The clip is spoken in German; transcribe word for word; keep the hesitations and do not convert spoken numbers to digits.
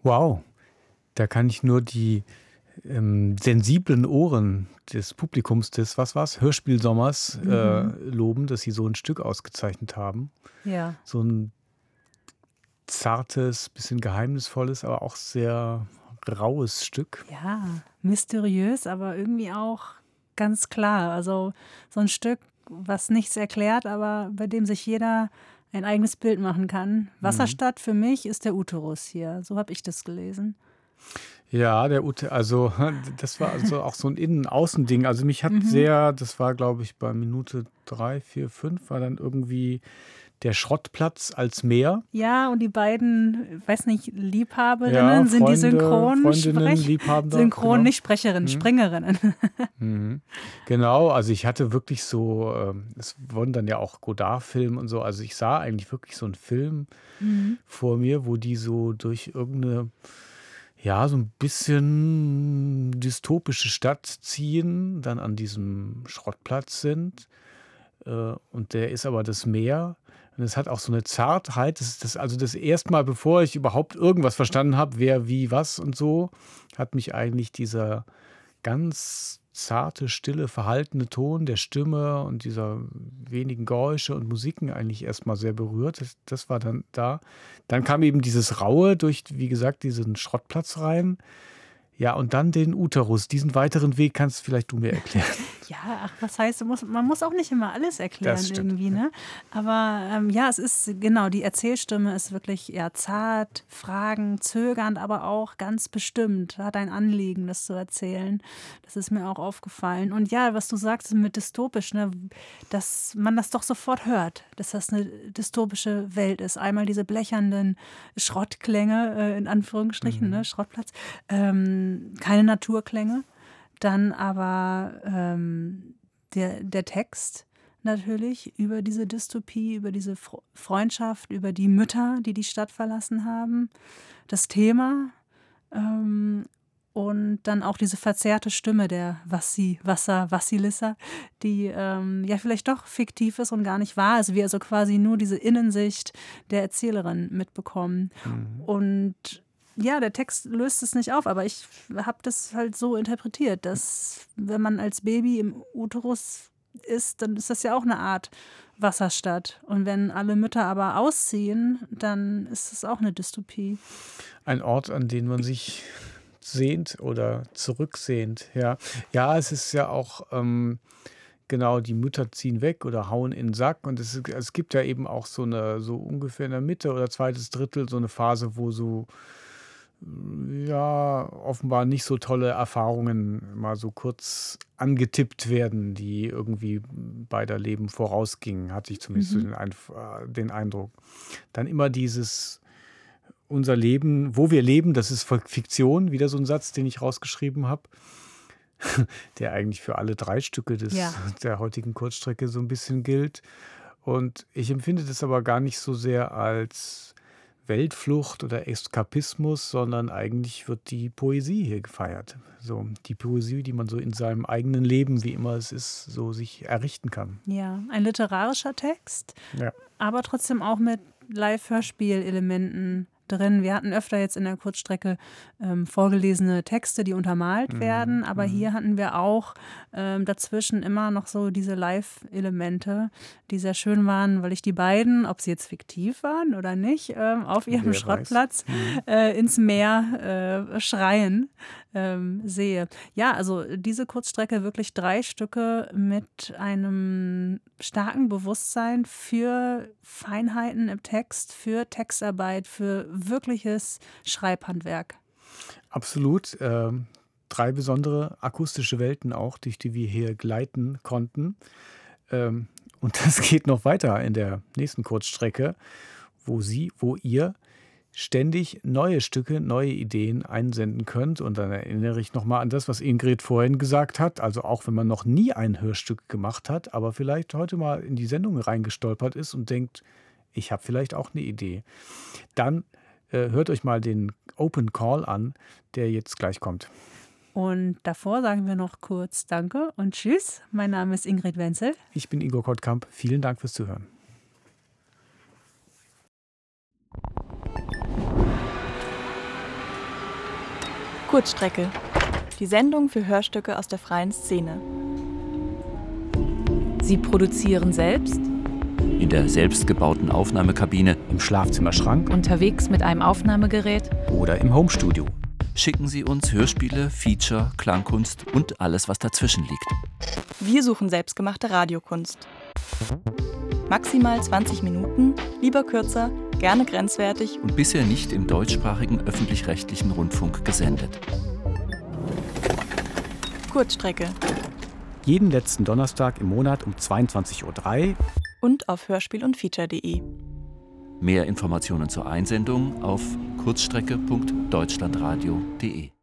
Wow, da kann ich nur die ähm, sensiblen Ohren des Publikums des, was war's, Hörspielsommers äh, Mhm. loben, dass sie so ein Stück ausgezeichnet haben. Ja. So ein zartes, bisschen geheimnisvolles, aber auch sehr raues Stück. Ja, mysteriös, aber irgendwie auch ganz klar. Also so ein Stück, was nichts erklärt, aber bei dem sich jeder ein eigenes Bild machen kann. Mhm. Wasserstadt für mich ist der Uterus hier. So habe ich das gelesen. Ja, der Ute, also das war also auch so ein Innen-Außen-Ding. Also mich hat Mhm. sehr, das war glaube ich bei Minute drei, vier, fünf, war dann irgendwie der Schrottplatz als Meer. Ja, und die beiden, weiß nicht, Ja, Liebhaberinnen, sind die Freunde, synchron Freundinnen, Sprech Liebhaber, synchron, genau. nicht Sprecherinnen, Mhm. Springerinnen. Mhm. Genau, also ich hatte wirklich so, ähm, es wurden dann ja auch Godard-Filme und so, also ich sah eigentlich wirklich so einen Film Mhm. vor mir, wo die so durch irgendeine, ja, so ein bisschen dystopische Stadt ziehen, dann an diesem Schrottplatz sind, äh, und der ist aber das Meer. Und es hat auch so eine Zartheit. Das ist das also das erste Mal, bevor ich überhaupt irgendwas verstanden habe, wer, wie, was und so, hat mich eigentlich dieser ganz zarte, stille, verhaltene Ton der Stimme und dieser wenigen Geräusche und Musiken eigentlich erst mal sehr berührt. Das das war dann da. Dann kam eben dieses Raue durch, wie gesagt, diesen Schrottplatz rein. Ja, und dann den Uterus. Diesen weiteren Weg kannst vielleicht du mir erklären. Ja, ach, was heißt, muss, man muss auch nicht immer alles Das erklären stimmt. irgendwie, ne? Aber ähm, ja, es ist, genau, die Erzählstimme ist wirklich ja zart, fragend, zögernd, aber auch ganz bestimmt. Hat ein Anliegen, das zu erzählen. Das ist mir auch aufgefallen. Und ja, was du sagst mit dystopisch, ne, dass man das doch sofort hört, dass das eine dystopische Welt ist. Einmal diese blechernden Schrottklänge, äh, in Anführungsstrichen, ne, Mhm. Schrottplatz, ähm, keine Naturklänge. Dann aber ähm, der, der Text natürlich über diese Dystopie, über diese Fre- Freundschaft, über die Mütter, die die Stadt verlassen haben, das Thema ähm, und dann auch diese verzerrte Stimme der Vassi, Wasser, Vassilissa, die ähm, ja vielleicht doch fiktiv ist und gar nicht wahr ist. Wir also quasi nur diese Innensicht der Erzählerin mitbekommen. Mhm. Und ja, der Text löst es nicht auf, aber ich habe das halt so interpretiert, dass wenn man als Baby im Uterus ist, dann ist das ja auch eine Art Wasserstadt. Und wenn alle Mütter aber ausziehen, dann ist es auch eine Dystopie. Ein Ort, an den man sich sehnt oder zurücksehnt, ja. Ja, es ist ja auch, ähm, genau, die Mütter ziehen weg oder hauen in 'n Sack und es es gibt ja eben auch so eine, so ungefähr in der Mitte oder zweites Drittel so eine Phase, wo so, hm, ja, offenbar nicht so tolle Erfahrungen mal so kurz angetippt werden, die irgendwie beider Leben vorausgingen, hatte ich zumindest so Mhm. den Einf äh, den Eindruck. Dann immer dieses unser Leben, wo wir leben, das ist Fik Fiktion, wieder so 'n Satz, den ich rausgeschrieben habe, der eigentlich für alle drei Stücke des Ja. der heutigen Kurzstrecke so 'n bisschen gilt. Und ich empfinde das aber gar nicht so sehr als Weltflucht oder Eskapismus, sondern eigentlich wird die Poesie hier gefeiert. So, die Poesie, die man so in seinem eigenen Leben, wie immer es ist, so sich errichten kann. Ja, ein literarischer Text, Ja. aber trotzdem auch mit Live-Hörspiel-Elementen drin. Wir hatten öfter jetzt in der Kurzstrecke ähm, vorgelesene Texte, die untermalt Mhm, werden, aber mhm. hier hatten wir auch ähm, dazwischen immer noch so diese Live-Elemente, die sehr schön waren, weil ich die beiden, ob sie jetzt fiktiv waren oder nicht, ähm, auf ihrem Wer weiß. Schrottplatz Mhm. äh, ins Meer äh, schreien ähm, sehe. Ja, also diese Kurzstrecke wirklich drei Stücke mit einem starken Bewusstsein für Feinheiten im Text, für Textarbeit, für wirkliches Schreibhandwerk. Absolut. Ähm, drei besondere akustische Welten auch, durch die wir hier gleiten konnten. Ähm, und das geht noch weiter in der nächsten Kurzstrecke, wo Sie, wo ihr ständig neue Stücke, neue Ideen einsenden könnt. Und dann erinnere ich noch mal an das, was Ingrid vorhin gesagt hat. Also auch wenn man noch nie ein Hörstück gemacht hat, aber vielleicht heute mal in die Sendung reingestolpert ist und denkt, ich habe vielleicht auch eine Idee. Dann äh, hört euch mal den Open Call an, der jetzt gleich kommt. Und davor sagen wir noch kurz Danke und Tschüss. Mein Name ist Ingrid Wenzel. Ich bin Igor Kottkamp. Vielen Dank fürs Zuhören. Kurzstrecke. Die Sendung für Hörstücke aus der freien Szene. Sie produzieren selbst, in der selbstgebauten Aufnahmekabine, im Schlafzimmerschrank unterwegs mit einem Aufnahmegerät oder im Homestudio. Schicken Sie uns Hörspiele, Feature, Klangkunst und alles, was dazwischen liegt. Wir suchen selbstgemachte Radiokunst. Maximal zwanzig Minuten, lieber kürzer, gerne grenzwertig und bisher nicht im deutschsprachigen öffentlich-rechtlichen Rundfunk gesendet. Kurzstrecke. Jeden letzten Donnerstag im Monat um zweiundzwanzig Uhr drei und auf hörspiel und feature punkt de. Mehr Informationen zur Einsendung auf kurzstrecke punkt deutschlandradio punkt de.